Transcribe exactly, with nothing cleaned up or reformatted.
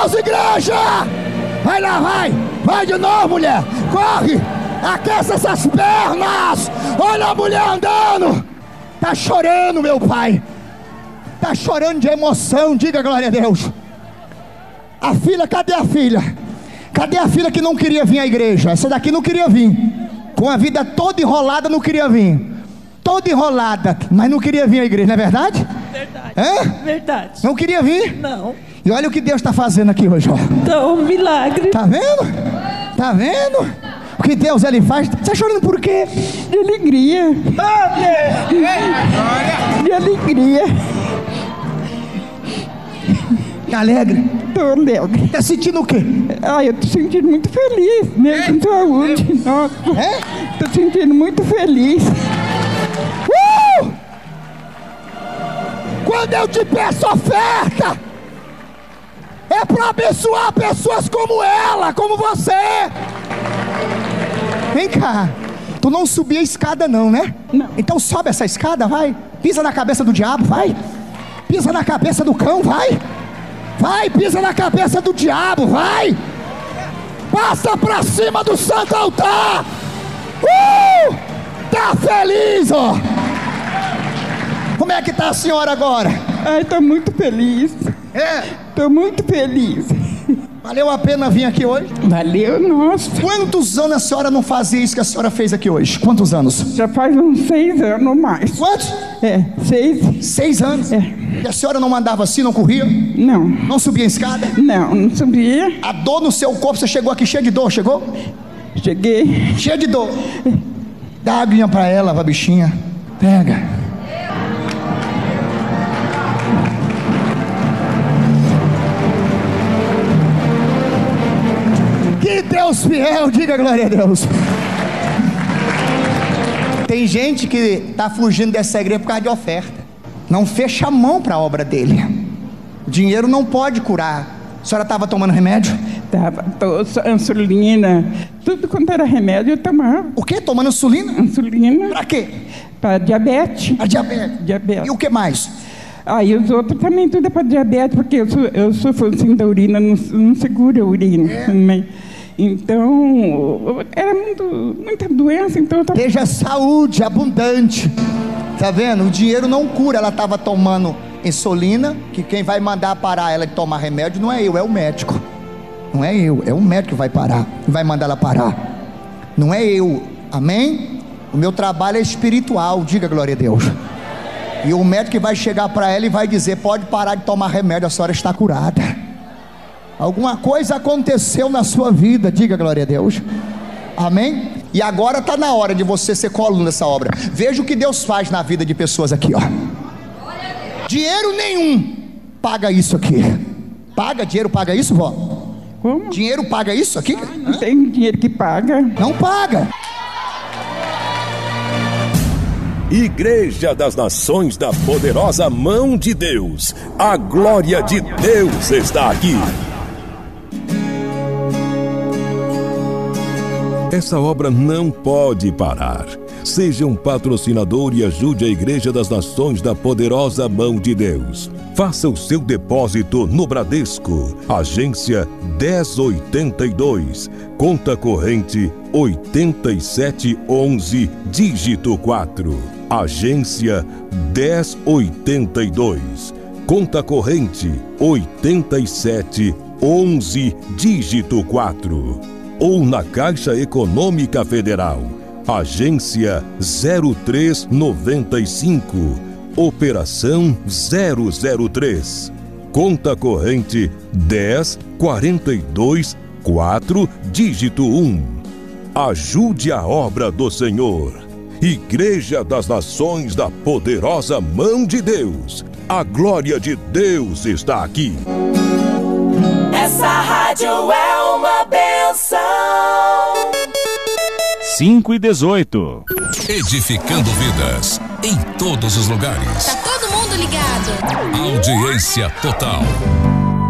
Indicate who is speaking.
Speaker 1: Deus, igreja! Vai lá, vai! Vai de novo, mulher! Corre! Aqueça essas pernas! Olha a mulher andando! Tá chorando, meu pai! Tá chorando de emoção, diga glória a Deus! A filha, cadê a filha? Cadê a filha que não queria vir à igreja? Essa daqui não queria vir. Com a vida toda enrolada, não queria vir. Toda enrolada, mas não queria vir à igreja, não é verdade?
Speaker 2: Verdade.
Speaker 1: Hã?
Speaker 2: Verdade.
Speaker 1: Não queria vir?
Speaker 2: Não.
Speaker 1: E olha o que Deus está fazendo aqui hoje, ó.
Speaker 2: Então, um milagre.
Speaker 1: Tá vendo? Tá vendo? O que Deus ele faz? Você está chorando por quê?
Speaker 2: De alegria. De alegria.
Speaker 1: Alegre?
Speaker 2: Tô alegre.
Speaker 1: Tá sentindo o quê?
Speaker 2: Ah, eu tô sentindo muito feliz, mesmo com saúde. Nossa.
Speaker 1: É?
Speaker 2: Tô sentindo muito feliz.
Speaker 1: Uh! Quando eu te peço oferta, é para abençoar pessoas como ela, como você. Vem cá. Tu não subia a escada não, né?
Speaker 2: Não.
Speaker 1: Então sobe essa escada, vai. Pisa na cabeça do diabo, vai. Pisa na cabeça do cão, vai. Vai, pisa na cabeça do diabo, vai. Passa pra cima do santo altar. Uh! Tá feliz, ó. Como é que tá a senhora agora?
Speaker 2: Ai, tô muito feliz.
Speaker 1: É?
Speaker 2: Tô muito feliz.
Speaker 1: Valeu a pena vir aqui hoje?
Speaker 2: Valeu, nossa.
Speaker 1: Quantos anos a senhora não fazia isso que a senhora fez aqui hoje? Quantos anos?
Speaker 2: Já faz uns seis anos ou mais.
Speaker 1: Quantos?
Speaker 2: É, seis.
Speaker 1: Seis anos?
Speaker 2: É.
Speaker 1: E a senhora não andava assim, não corria?
Speaker 2: Não.
Speaker 1: Não subia a escada?
Speaker 2: Não, não subia.
Speaker 1: A dor no seu corpo, você chegou aqui cheio de dor, chegou?
Speaker 2: Cheguei.
Speaker 1: Cheia de dor. Dá a aguinha pra ela, pra bichinha. Pega. Que Deus fiel, diga glória a Deus. Tem gente que tá fugindo dessa igreja por causa de oferta. Não fecha a mão para a obra dele. Dinheiro não pode curar. A senhora estava tomando remédio?
Speaker 2: Tava, tô, insulina. Tudo quanto era remédio eu tomava.
Speaker 1: O que? Tomando insulina?
Speaker 2: Insulina.
Speaker 1: Para quê?
Speaker 2: Para diabetes.
Speaker 1: Para diabetes.
Speaker 2: Diabetes.
Speaker 1: E o que mais?
Speaker 2: Ah, e os outros também tudo é para diabetes, porque eu, sou, eu sofro assim da urina, não, não segura a urina.
Speaker 1: É.
Speaker 2: Também. Então, era muito, muita doença, então eu tava...
Speaker 1: Seja saúde abundante. Tá vendo? O dinheiro não cura. Ela estava tomando insulina, que quem vai mandar parar ela de tomar remédio não é eu, é o médico. Não é eu, é o médico que vai parar, vai mandar ela parar. Não é eu, amém? O meu trabalho é espiritual, diga glória a Deus. E o médico que vai chegar para ela e vai dizer: pode parar de tomar remédio, a senhora está curada. Alguma coisa aconteceu na sua vida, diga glória a Deus, amém? E agora está na hora de você ser coluna dessa obra. Veja o que Deus faz na vida de pessoas aqui, ó. Dinheiro nenhum paga isso aqui. Paga, dinheiro paga isso, vó?
Speaker 2: Como?
Speaker 1: Dinheiro paga isso aqui?
Speaker 2: Ai, não tem dinheiro que paga.
Speaker 1: Não paga.
Speaker 3: Igreja das Nações da Poderosa Mão de Deus. A glória de Deus está aqui. Essa obra não pode parar. Seja um patrocinador e ajude a Igreja das Nações da Poderosa Mão de Deus. Faça o seu depósito no Bradesco, agência dez oitenta e dois, conta corrente oitenta e sete onze, dígito quatro. Agência dez oitenta e dois, conta corrente oitenta e sete onze, dígito quatro. Ou na Caixa Econômica Federal, agência zero três noventa e cinco, operação zero zero três, conta corrente dez quarenta e dois quatro, dígito um. Ajude a obra do Senhor. Igreja das Nações da Poderosa Mão de Deus. A glória de Deus está aqui.
Speaker 4: Essa rádio é uma bênção.
Speaker 5: cinco e dezoito.
Speaker 6: Edificando vidas em todos os lugares.
Speaker 7: Tá todo mundo ligado.
Speaker 6: Audiência total.